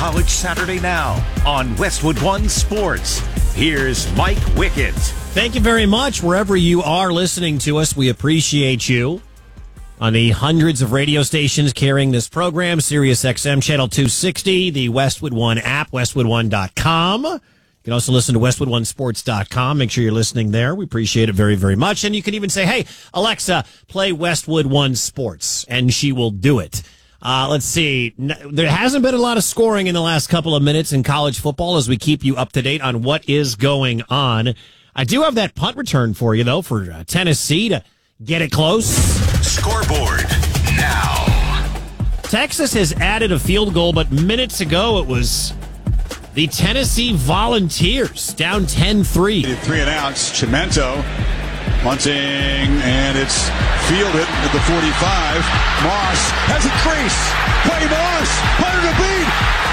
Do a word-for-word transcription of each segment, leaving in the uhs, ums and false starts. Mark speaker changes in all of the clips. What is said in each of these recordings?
Speaker 1: College Saturday Now on Westwood One Sports. Here's Mike Wickett.
Speaker 2: Thank you very much, wherever you are listening to us. We appreciate you. On the hundreds of radio stations carrying this program, Sirius X M Channel two sixty, the Westwood One app, westwood one dot com. You can also listen to westwood one sports dot com. Make sure you're listening there. We appreciate it very, very much. And you can even say, hey, Alexa, play Westwood One Sports, and she will do it. Uh, let's see. There hasn't been a lot of scoring in the last couple of minutes in college football as we keep you up to date on what is going on. I do have that punt return for you, though, for uh, Tennessee to get it close.
Speaker 1: Scoreboard now.
Speaker 2: Texas has added a field goal, but minutes ago it was the Tennessee Volunteers down ten three.
Speaker 3: Three and outs. Chimento punting, and it's fielded at the forty-five. Moss has a crease. Play Moss. Punter to beat.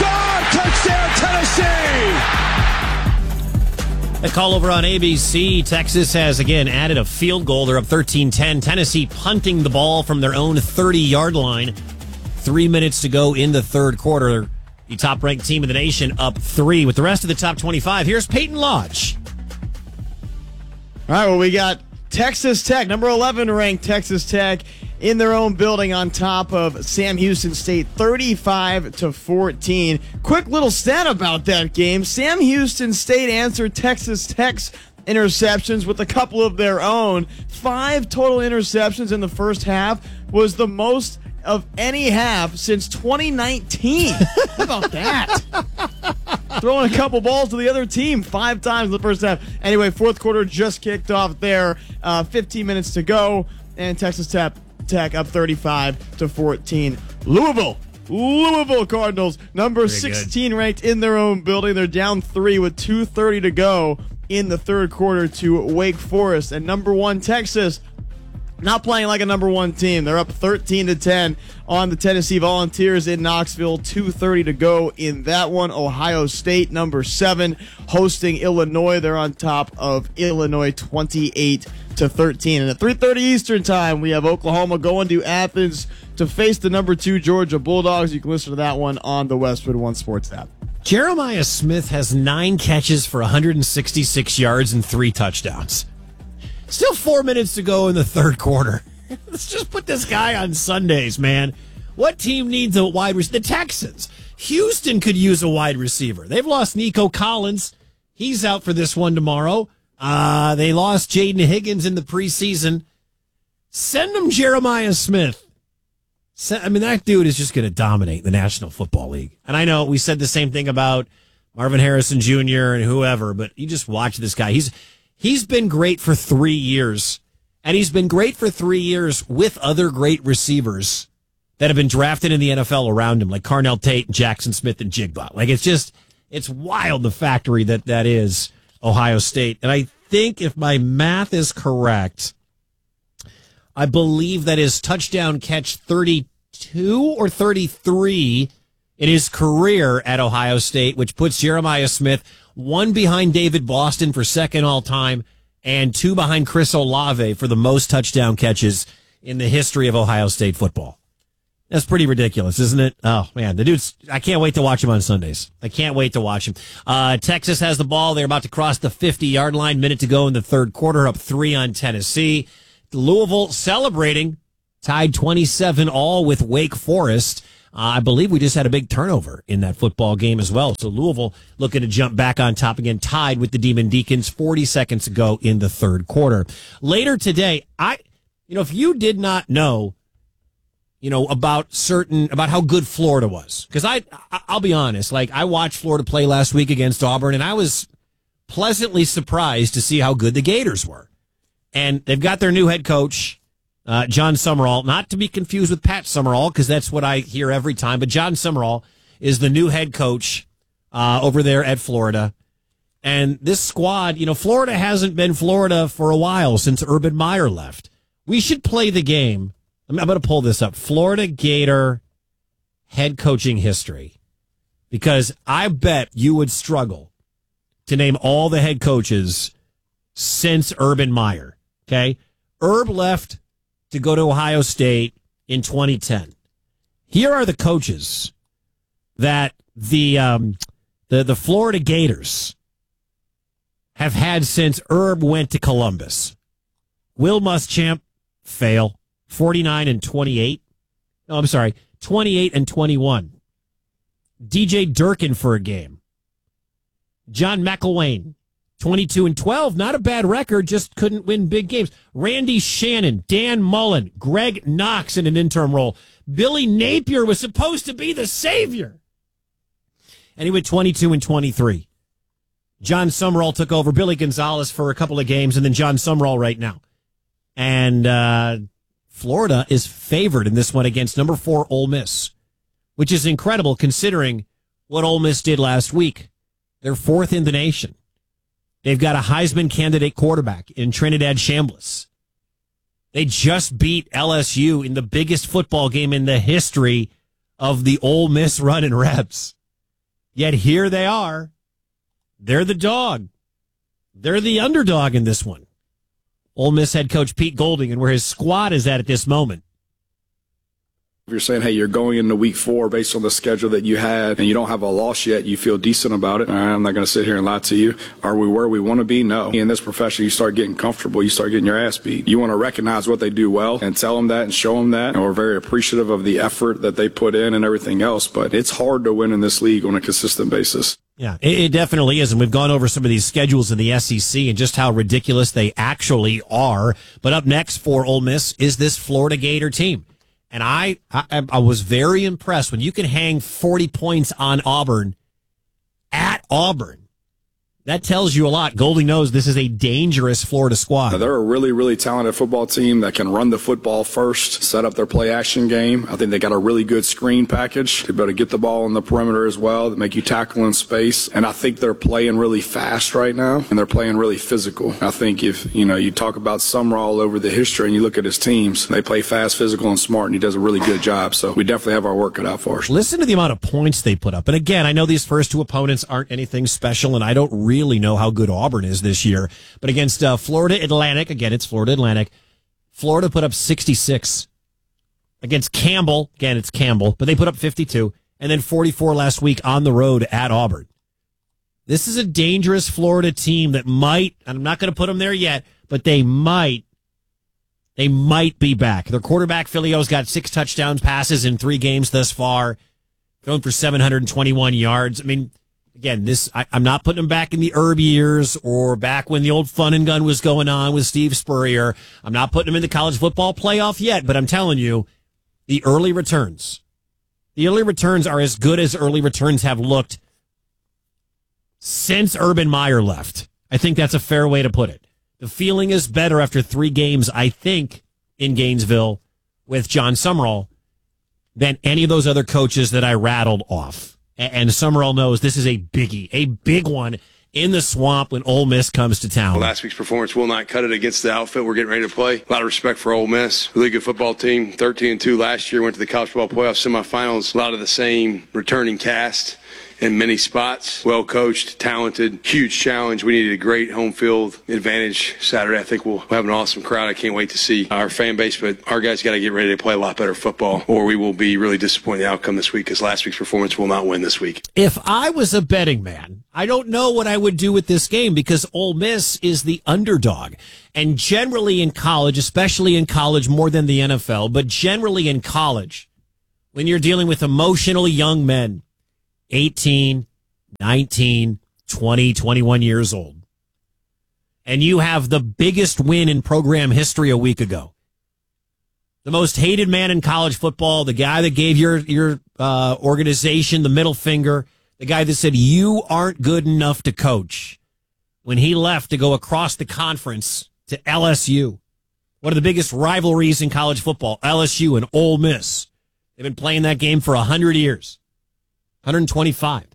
Speaker 3: God, touchdown Tennessee.
Speaker 2: A call over on A B C. Texas has again added a field goal. They're up thirteen ten. Tennessee punting the ball from their own thirty-yard line. Three minutes to go in the third quarter. The top-ranked team in the nation up three. With the rest of the top twenty-five, here's Peyton Lodge.
Speaker 4: All right, well, we got Texas Tech, number eleven ranked Texas Tech, in their own building on top of Sam Houston State, thirty-five to fourteen. Quick little stat about that game. Sam Houston State answered Texas Tech's interceptions with a couple of their own. Five total interceptions in the first half was the most of any half since twenty nineteen. How about that? Throwing a couple balls to the other team five times in the first half. Anyway, fourth quarter just kicked off there. Uh, fifteen minutes to go, and Texas Tech, Tech up thirty-five to fourteen. Louisville. Louisville Cardinals, number
Speaker 2: Pretty
Speaker 4: sixteen
Speaker 2: good.
Speaker 4: ranked in their own building. They're down three with two thirty to go in the third quarter to Wake Forest. And number one, Texas, not playing like a number one team. They're up thirteen to ten on the Tennessee Volunteers in Knoxville. two thirty to go in that one. Ohio State, number seven, hosting Illinois. They're on top of Illinois twenty-eight to thirteen. And at three thirty Eastern time, we have Oklahoma going to Athens to face the number two Georgia Bulldogs. You can listen to that one on the Westwood One Sports app.
Speaker 2: Jeremiah Smith has nine catches for one hundred sixty-six yards and three touchdowns. Still four minutes to go in the third quarter. Let's just put this guy on Sundays, man. What team needs a wide receiver? The Texans. Houston could use a wide receiver. They've lost Nico Collins. He's out for this one tomorrow. Uh, they lost Jaden Higgins in the preseason. Send them Jeremiah Smith. I mean, that dude is just going to dominate the National Football League. And I know we said the same thing about Marvin Harrison Junior and whoever, but you just watch this guy. He's He's been great for three years, and he's been great for three years with other great receivers that have been drafted in the N F L around him, like Carnell Tate and Jackson Smith and Jigba. Like, it's just, it's wild, the factory that that is Ohio State. And I think if my math is correct, I believe that his touchdown catch thirty-two or thirty-three in his career at Ohio State, which puts Jeremiah Smith one behind David Boston for second all-time, and two behind Chris Olave for the most touchdown catches in the history of Ohio State football. That's pretty ridiculous, isn't it? Oh, man, the dude's, I can't wait to watch him on Sundays. I can't wait to watch him. Uh, Texas has the ball. They're about to cross the fifty-yard line. Minute to go in the third quarter, up three on Tennessee. Louisville celebrating, tied twenty-seven all with Wake Forest. Uh, I believe we just had a big turnover in that football game as well. So Louisville looking to jump back on top again, tied with the Demon Deacons, forty seconds to go in the third quarter. Later today, I, you know, if you did not know, you know, about certain, about how good Florida was, because I, I'll be honest, like, I watched Florida play last week against Auburn, and I was pleasantly surprised to see how good the Gators were. And they've got their new head coach, Uh, John Summerall, not to be confused with Pat Summerall, because that's what I hear every time, but John Summerall is the new head coach uh, over there at Florida. And this squad, you know, Florida hasn't been Florida for a while since Urban Meyer left. We should play the game. I'm, I'm going to pull this up. Florida Gator head coaching history, because I bet you would struggle to name all the head coaches since Urban Meyer. Okay? Herb left to go to Ohio State in twenty ten. Here are the coaches that the um, the the Florida Gators have had since Herb went to Columbus. Will Muschamp, fail, forty-nine and twenty-eight. No, I'm sorry, twenty-eight and twenty-one. D J Durkin for a game. John McElwain, twenty-two and twelve. Not a bad record, just couldn't win big games. Randy Shannon, Dan Mullen, Greg Knox in an interim role. Billy Napier was supposed to be the savior. And he went twenty-two and twenty-three. John Summerall took over Billy Gonzalez for a couple of games, and then John Summerall right now. And uh, Florida is favored in this one against number four Ole Miss, which is incredible considering what Ole Miss did last week. They're fourth in the nation. They've got a Heisman candidate quarterback in Trinidad Chambliss. They just beat L S U in the biggest football game in the history of the Ole Miss run and reps. Yet here they are. They're the dog. They're the underdog in this one. Ole Miss head coach Pete Golding and where his squad is at at this moment.
Speaker 5: If you're saying, hey, you're going into week four based on the schedule that you had and you don't have a loss yet, you feel decent about it. I'm not going to sit here and lie to you. Are we where we want to be? No. In this profession, you start getting comfortable. You start getting your ass beat. You want to recognize what they do well and tell them that and show them that. And we're very appreciative of the effort that they put in and everything else. But it's hard to win in this league on a consistent basis.
Speaker 2: Yeah, it, it definitely is. And we've gone over some of these schedules in the S E C and just how ridiculous they actually are. But up next for Ole Miss is this Florida Gator team. And I, I I was very impressed when you can hang forty points on Auburn at Auburn. That tells you a lot. Golding knows this is a dangerous Florida squad.
Speaker 5: They're a really, really talented football team that can run the football first, set up their play action game. I think they got a really good screen package to be able to get the ball on the perimeter as well, to make you tackle in space. And I think they're playing really fast right now, and they're playing really physical. I think if, you know, you talk about Summerall over the history and you look at his teams, they play fast, physical, and smart, and he does a really good job. So we definitely have our work cut out for us.
Speaker 2: Listen to the amount of points they put up. And again, I know these first two opponents aren't anything special, and I don't really really know how good Auburn is this year. But against uh, Florida Atlantic, again, it's Florida Atlantic, Florida put up sixty-six. Against Campbell, again, it's Campbell, but they put up fifty-two. And then forty-four last week on the road at Auburn. This is a dangerous Florida team that might, and I'm not going to put them there yet, but they might, they might be back. Their quarterback, Filio's got six touchdowns passes in three games thus far, thrown for seven hundred twenty-one yards. I mean, again, this I, I'm not putting them back in the Herb years or back when the old fun and gun was going on with Steve Spurrier. I'm not putting them in the college football playoff yet, but I'm telling you, the early returns, the early returns are as good as early returns have looked since Urban Meyer left. I think that's a fair way to put it. The feeling is better after three games, I think, in Gainesville with John Summerall than any of those other coaches that I rattled off. And Summerall knows this is a biggie, a big one in the swamp when Ole Miss comes to town.
Speaker 6: Last week's performance will not cut it against the outfit we're getting ready to play. A lot of respect for Ole Miss. Really good football team. thirteen and two last year, went to the college football playoff semifinals. A lot of the same returning cast in many spots. Well coached, talented, huge challenge. We needed a great home field advantage Saturday. I think we'll have an awesome crowd. I can't wait to see our fan base, but our guys got to get ready to play a lot better football, or we will be really disappointed in the outcome this week because last week's performance will not win this week.
Speaker 2: If I was a betting man, I don't know what I would do with this game because Ole Miss is the underdog. And generally in college, especially in college more than the N F L, but generally in college, when you're dealing with emotional young men, eighteen, nineteen, twenty, twenty-one years old, and you have the biggest win in program history a week ago. The most hated man in college football, the guy that gave your, your uh, organization the middle finger, the guy that said you aren't good enough to coach when he left to go across the conference to L S U. One of the biggest rivalries in college football, L S U and Ole Miss. They've been playing that game for one hundred years. one hundred twenty-five.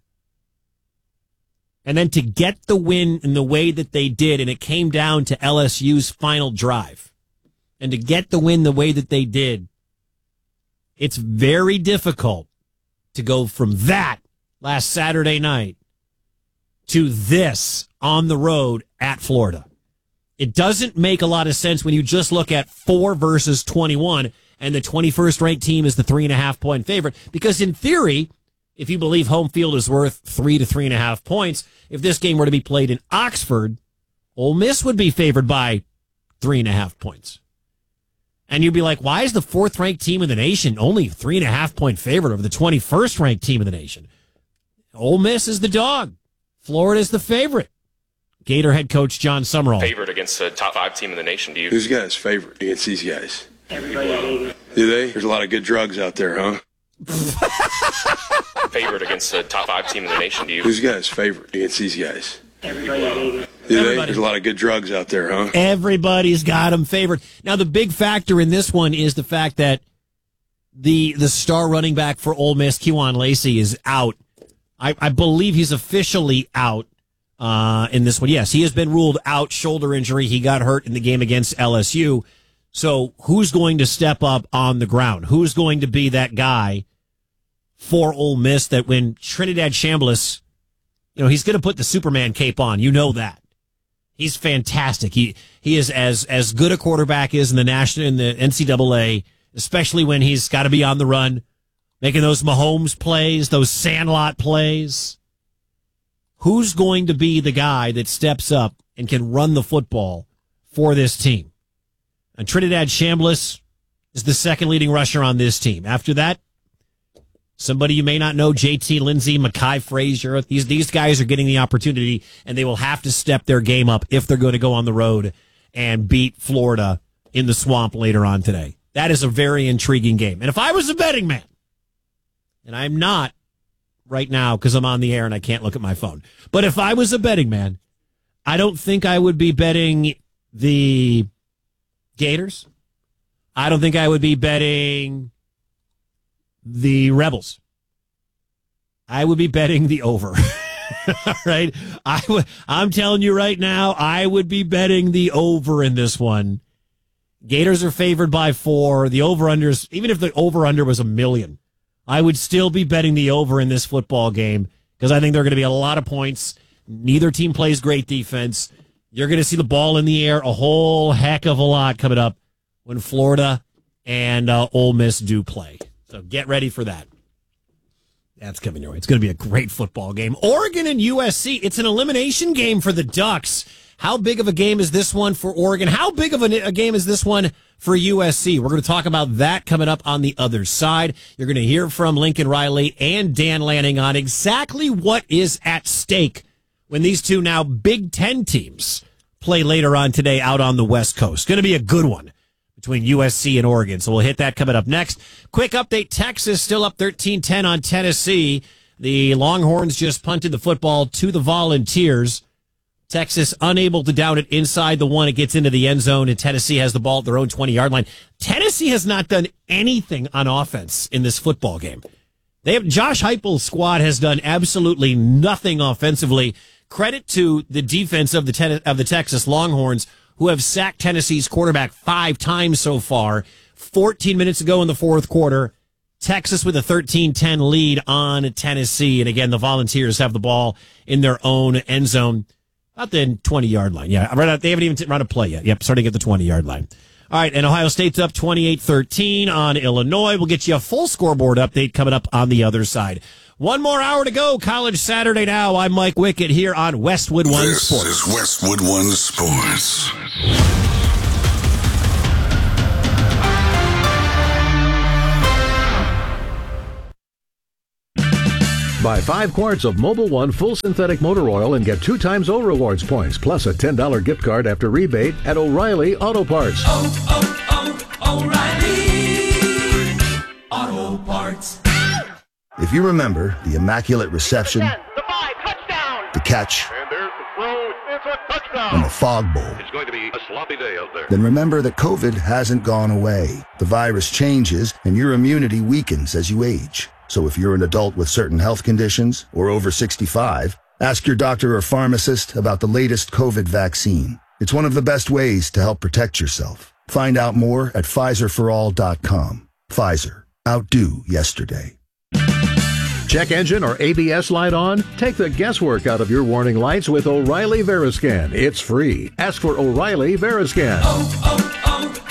Speaker 2: And then to get the win in the way that they did, and it came down to L S U's final drive, and to get the win the way that they did, it's very difficult to go from that last Saturday night to this on the road at Florida. It doesn't make a lot of sense when you just look at four versus twenty-one, and the twenty-first ranked team is the three and a half point favorite, because in theory, if you believe home field is worth three to three and a half points, if this game were to be played in Oxford, Ole Miss would be favored by three and a half points. And you'd be like, why is the fourth ranked team in the nation only three and a half point favorite over the twenty-first ranked team in the nation? Ole Miss is the dog. Florida is the favorite. Gator head coach John Summerall.
Speaker 7: Favored against the top five team in the nation, do you?
Speaker 5: Who's guys favorite against these guys? Everybody. Do they? There's a lot of good drugs out there, huh?
Speaker 7: Favored against the top five team in the nation, do you?
Speaker 5: Who's guys favorite against these guys?
Speaker 7: Everybody.
Speaker 5: Do they?
Speaker 2: Everybody.
Speaker 5: There's a lot of good drugs out there, huh?
Speaker 2: Everybody's got them favored. Now, the big factor in this one is the fact that the the star running back for Ole Miss, Kewan Lacey, is out. I, I believe he's officially out uh, in this one. Yes, he has been ruled out, shoulder injury. He got hurt in the game against L S U. So who's going to step up on the ground? Who's going to be that guy for Ole Miss that when Trinidad Chambliss, you know, he's going to put the Superman cape on. You know that. He's fantastic. He he is as as good a quarterback as in the national in the N C double A, especially when he's got to be on the run, making those Mahomes plays, those Sandlot plays. Who's going to be the guy that steps up and can run the football for this team? And Trinidad Chambliss is the second leading rusher on this team. After that, somebody you may not know, J T Lindsey, Mekhi Frazier. These these guys are getting the opportunity, and they will have to step their game up if they're going to go on the road and beat Florida in the Swamp later on today. That is a very intriguing game. And if I was a betting man, and I'm not right now because I'm on the air and I can't look at my phone, but if I was a betting man, I don't think I would be betting the Gators. I don't think I would be betting the Rebels. I would be betting the over. All right. I w- I'm telling you right now, I would be betting the over in this one. Gators are favored by four. The over-unders, even if the over-under was a million, I would still be betting the over in this football game because I think there are going to be a lot of points. Neither team plays great defense. You're going to see the ball in the air a whole heck of a lot coming up when Florida and uh, Ole Miss do play. So get ready for that. That's coming your way. It's going to be a great football game. Oregon and U S C. It's an elimination game for the Ducks. How big of a game is this one for Oregon? How big of a, a game is this one for U S C? We're going to talk about that coming up on the other side. You're going to hear from Lincoln Riley and Dan Lanning on exactly what is at stake when these two now Big Ten teams play later on today out on the West Coast. Going to be a good one between U S C and Oregon. So we'll hit that coming up next. Quick update. Texas still up thirteen ten on Tennessee. The Longhorns just punted the football to the Volunteers. Texas unable to down it inside the one. It gets into the end zone, and Tennessee has the ball at their own twenty-yard line. Tennessee has not done anything on offense in this football game. They have Josh Heupel's squad has done absolutely nothing offensively. Credit to the defense of the ten- of the Texas Longhorns, who have sacked Tennessee's quarterback five times so far. fourteen minutes ago in the fourth quarter, Texas with a thirteen ten lead on Tennessee. And again, the Volunteers have the ball in their own end zone, about the twenty-yard line. Yeah, right out, they haven't even run a play yet. Yep, starting at the twenty-yard line. All right, and Ohio State's up twenty-eight thirteen on Illinois. We'll get you a full scoreboard update coming up on the other side. One more hour to go. College Saturday Now. I'm Mike Wickett here on Westwood One
Speaker 8: this
Speaker 2: Sports.
Speaker 8: This is Westwood One Sports.
Speaker 9: Buy five quarts of Mobil One full synthetic motor oil and get two times O Rewards points, plus a ten dollars gift card after rebate at O'Reilly Auto Parts.
Speaker 10: Oh, oh, oh, O'Reilly Auto Parts.
Speaker 11: If you remember the immaculate reception,
Speaker 12: ten, the five, touchdown,
Speaker 11: the catch,
Speaker 12: and there's the throw, it's a touchdown,
Speaker 11: and the fog bowl,
Speaker 12: it's going to be a sloppy day out there.
Speaker 11: Then remember that COVID hasn't gone away. The virus changes, and your immunity weakens as you age. So if you're an adult with certain health conditions or over sixty-five, ask your doctor or pharmacist about the latest COVID vaccine. It's one of the best ways to help protect yourself. Find out more at Pfizer for all dot com. Pfizer. Outdo yesterday.
Speaker 9: Check engine or A B S light on? Take the guesswork out of your warning lights with O'Reilly Veriscan. It's free. Ask for O'Reilly Veriscan.
Speaker 10: Oh,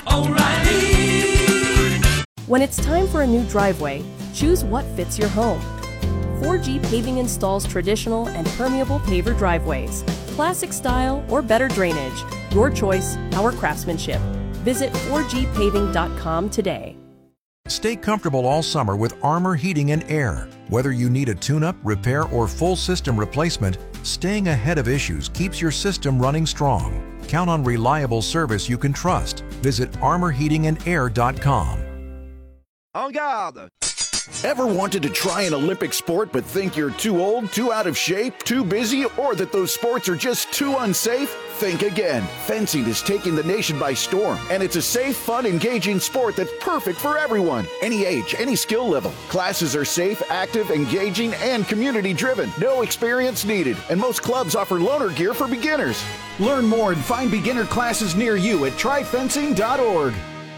Speaker 10: oh, oh, O'Reilly.
Speaker 13: When it's time for a new driveway, choose what fits your home. four G Paving installs traditional and permeable paver driveways, classic style, or better drainage. Your choice, our craftsmanship. Visit four G paving dot com today.
Speaker 14: Stay comfortable all summer with Armor Heating and Air. Whether you need a tune-up, repair, or full system replacement, staying ahead of issues keeps your system running strong. Count on reliable service you can trust. Visit armor heating and air dot com.
Speaker 15: En garde! Ever wanted to try an Olympic sport but think you're too old, too out of shape, too busy, or that those sports are just too unsafe? Think again. Fencing is taking the nation by storm, and it's a safe, fun, engaging sport that's perfect for everyone. Any age, any skill level. Classes are safe, active, engaging, and community-driven. No experience needed, and most clubs offer loaner gear for beginners. Learn more and find beginner classes near you at try fencing dot org.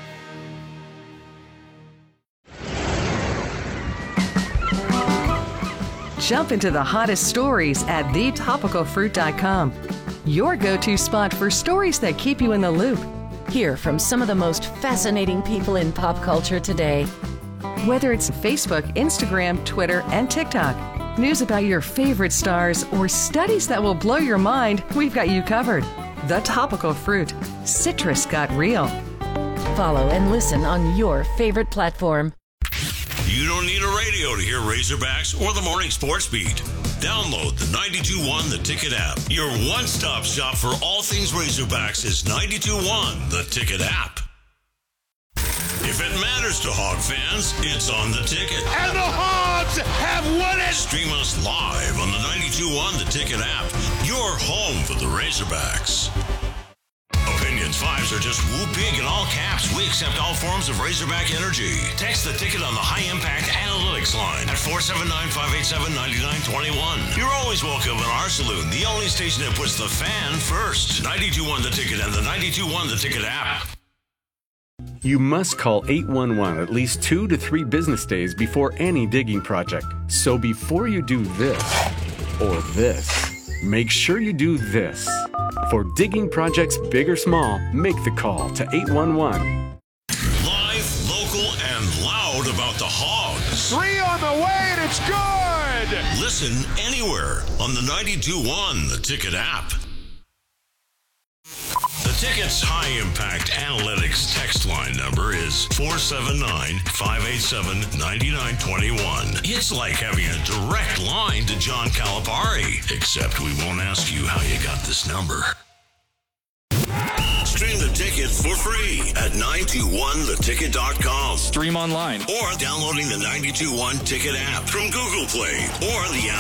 Speaker 16: Jump into the hottest stories at the topical fruit dot com. Your go-to spot for stories that keep you in the loop.
Speaker 17: Hear from some of the most fascinating people in pop culture today.
Speaker 16: Whether it's Facebook, Instagram, Twitter, and TikTok, news about your favorite stars, or studies that will blow your mind, we've got you covered. The Topical Fruit. Citrus got real.
Speaker 17: Follow and listen on your favorite platform.
Speaker 18: You don't need a radio to hear Razorbacks or the Morning Sports Beat. Download the ninety-two point one The Ticket app. Your one-stop shop for all things Razorbacks is ninety-two point one The Ticket app. If it matters to Hog fans, it's on The Ticket.
Speaker 10: And the Hogs have won it!
Speaker 18: Stream us live on the ninety-two point one The Ticket app. Your home for the Razorbacks. Opinions fives are just woo big in all caps. We accept all forms of Razorback energy. Text The Ticket on the High Impact Analytics line at four seven nine, five eight seven, nine nine two one. You're always welcome in our saloon, the only station that puts the fan first. ninety-two point one The Ticket and the ninety-two point one The Ticket app.
Speaker 19: You must call eight one one at least two to three business days before any digging project. So before you do this or this, make sure you do this. For digging projects big or small, make the call to eight one one.
Speaker 18: Live, local, and loud about the Hogs.
Speaker 10: Three on the way, and it's good!
Speaker 18: Listen anywhere on the ninety-two point one The Ticket app. The Ticket's High Impact Analytics text line number is four seven nine, five eight seven, nine nine two one. It's like having a direct line to John Calipari, except we won't ask you how you got this number. Stream The Ticket for free at nine two one the ticket dot com.
Speaker 20: Stream online.
Speaker 18: Or downloading the ninety-two point one Ticket app from Google Play or the App